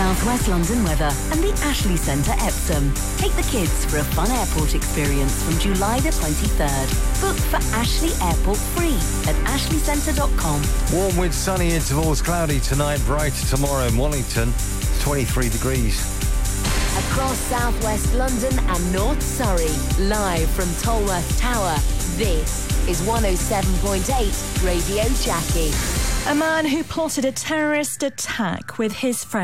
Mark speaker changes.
Speaker 1: Southwest London weather and the Ashley Centre Epsom. Take the kids for a fun airport experience from July the 23rd. Book for Ashley Airport free at ashleycentre.com.
Speaker 2: Warm with sunny intervals, cloudy tonight, brighter tomorrow in Wallington. It's 23 degrees.
Speaker 1: Across Southwest London and North Surrey, live from Tolworth Tower, this is 107.8 Radio Jackie.
Speaker 3: A man who plotted a terrorist attack with his friend